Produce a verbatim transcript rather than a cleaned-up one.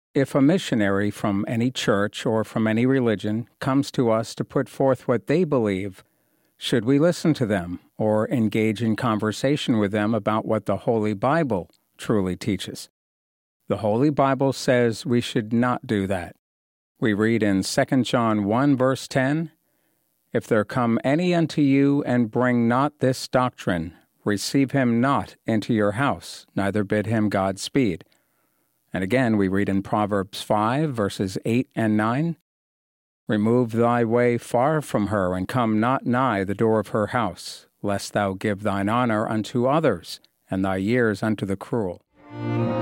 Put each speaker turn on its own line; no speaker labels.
If a missionary from any church or from any religion comes to us to put forth what they believe, should we listen to them or engage in conversation with them about what the Holy Bible truly teaches? The Holy Bible says we should not do that. We read in Second John one verse ten, "If there come any unto you and bring not this doctrine, receive him not into your house, neither bid him Godspeed." And again we read in Proverbs five verses eight and nine, "Remove thy way far from her, and come not nigh the door of her house, lest thou give thine honor unto others, and thy years unto the cruel."